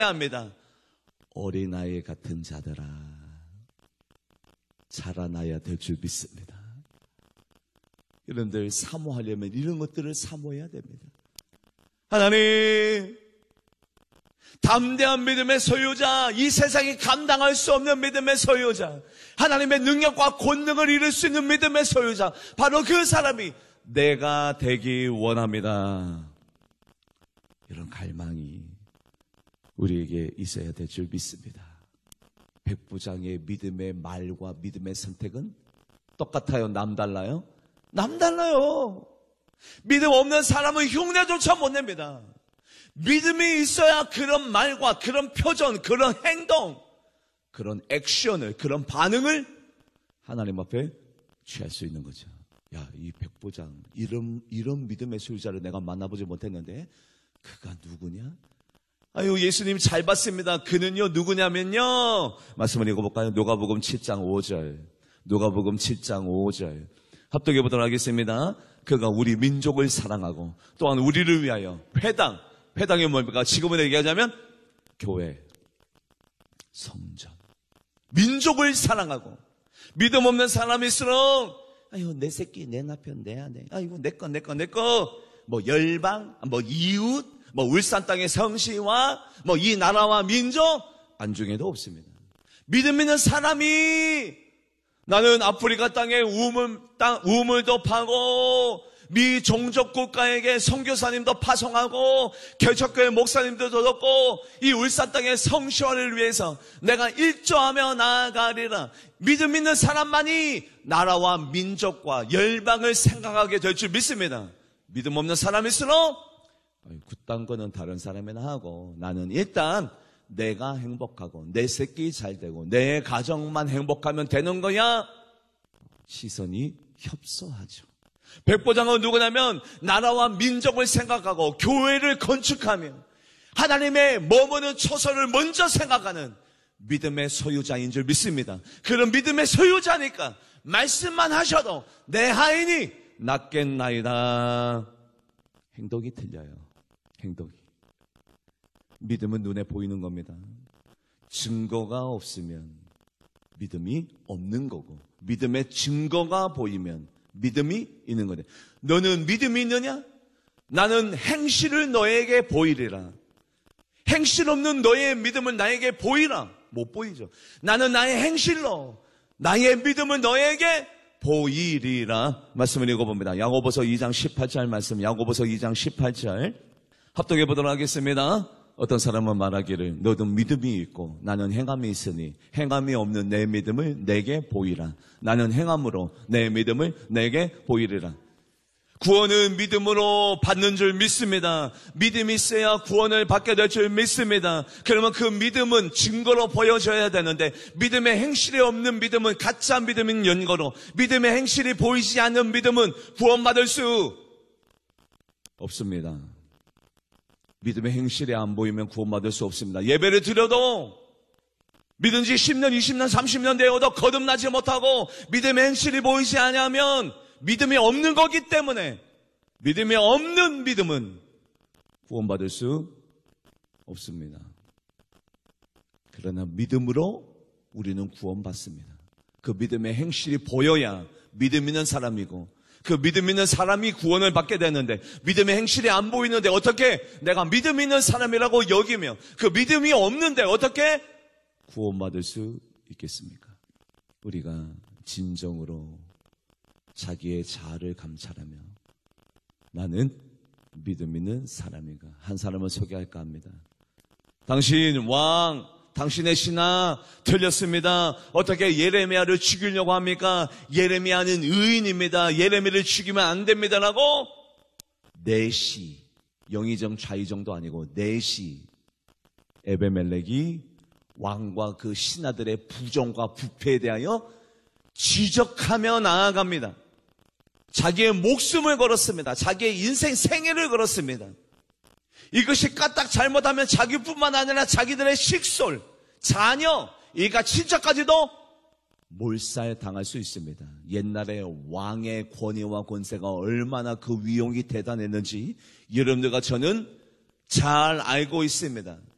합니다. 어린아이 같은 자들아, 자라나야 될 줄 믿습니다. 여러분들 사모하려면 이런 것들을 사모해야 됩니다. 하나님, 담대한 믿음의 소유자, 이 세상이 감당할 수 없는 믿음의 소유자, 하나님의 능력과 권능을 이룰 수 있는 믿음의 소유자, 바로 그 사람이 내가 되기 원합니다. 이런 갈망이 우리에게 있어야 될 줄 믿습니다. 백부장의 믿음의 말과 믿음의 선택은 똑같아요? 남달라요? 남달라요. 믿음 없는 사람은 흉내조차 못 냅니다. 믿음이 있어야 그런 말과 그런 표정, 그런 행동, 그런 액션을, 그런 반응을 하나님 앞에 취할 수 있는 거죠. 야, 이 백부장, 이런 믿음의 소유자를 내가 만나보지 못했는데 그가 누구냐? 아유, 예수님 잘 봤습니다. 그는요 누구냐면요, 말씀을 읽어볼까요? 누가복음 7장 5절, 누가복음 7장 5절 합독해 보도록 하겠습니다. 그가 우리 민족을 사랑하고 또한 우리를 위하여 회당이 뭡니까? 지금은 얘기하자면 교회, 성전, 민족을 사랑하고, 믿음 없는 사람일수록 아유, 내 새끼, 내 남편, 내 아내, 아이고, 내 거, 뭐 열방, 뭐 이웃, 뭐 울산 땅의 성시와 뭐 이 나라와 민족 안중에도 없습니다. 믿음 있는 사람이 나는 아프리카 땅에 우물도 파고 미 종족 국가에게 선교사님도 파송하고 개척교회 목사님들도 돕고 이 울산 땅의 성시화를 위해서 내가 일조하며 나아가리라. 믿음 있는 사람만이 나라와 민족과 열방을 생각하게 될 줄 믿습니다. 믿음 없는 사람일수록 그딴 거는 다른 사람이나 하고 나는 일단 내가 행복하고 내 새끼 잘 되고 내 가정만 행복하면 되는 거야. 시선이 협소하죠. 백부장은 누구냐면 나라와 민족을 생각하고 교회를 건축하며 하나님의 머무는 초소를 먼저 생각하는 믿음의 소유자인 줄 믿습니다. 그런 믿음의 소유자니까 말씀만 하셔도 내 하인이 낫겠나이다. 행동이 틀려요. 행동이. 믿음은 눈에 보이는 겁니다. 증거가 없으면 믿음이 없는 거고, 믿음의 증거가 보이면 믿음이 있는 거네. 너는 믿음이 있느냐? 나는 행실을 너에게 보이리라. 행실 없는 너의 믿음을 나에게 보이라. 못 보이죠. 나는 나의 행실로 나의 믿음을 너에게 보이리라. 말씀을 읽어봅니다. 야고보서 2장 18절 말씀, 야고보서 2장 18절 합독해 보도록 하겠습니다. 어떤 사람은 말하기를 너도 믿음이 있고 나는 행함이 있으니 행함이 없는 내 믿음을 내게 보이라. 나는 행함으로 내 믿음을 내게 보이리라. 구원은 믿음으로 받는 줄 믿습니다. 믿음이 있어야 구원을 받게 될 줄 믿습니다. 그러면 그 믿음은 증거로 보여져야 되는데 믿음의 행실이 없는 믿음은 가짜 믿음인 연고로, 믿음의 행실이 보이지 않는 믿음은 구원받을 수 없습니다. 믿음의 행실이 안 보이면 구원받을 수 없습니다. 예배를 드려도 믿은 지 10년, 20년, 30년 되어도 거듭나지 못하고 믿음의 행실이 보이지 않으면 믿음이 없는 거기 때문에 믿음이 없는 믿음은 구원받을 수 없습니다. 그러나 믿음으로 우리는 구원받습니다. 그 믿음의 행실이 보여야 믿음 있는 사람이고 그 믿음 있는 사람이 구원을 받게 되는데 믿음의 행실이 안 보이는데 어떻게 내가 믿음 있는 사람이라고 여기며 그 믿음이 없는데 어떻게 구원받을 수 있겠습니까? 우리가 진정으로 자기의 자아를 감찰하며 나는 믿음 있는 사람인가 한 사람을 소개할까 합니다. 당신 왕, 당신의 신하 틀렸습니다. 어떻게 예레미야를 죽이려고 합니까? 예레미야는 의인입니다. 예레미야를 죽이면 안 됩니다라고 내시, 영의정 좌의정도 아니고 내시 에베멜렉이 왕과 그 신하들의 부정과 부패에 대하여 지적하며 나아갑니다. 자기의 목숨을 걸었습니다. 자기의 인생 생애를 걸었습니다. 이것이 까딱 잘못하면 자기뿐만 아니라 자기들의 식솔, 자녀, 이가 친척까지도 몰살당할 수 있습니다. 옛날에 왕의 권위와 권세가 얼마나 그 위용이 대단했는지 여러분들과 저는 잘 알고 있습니다.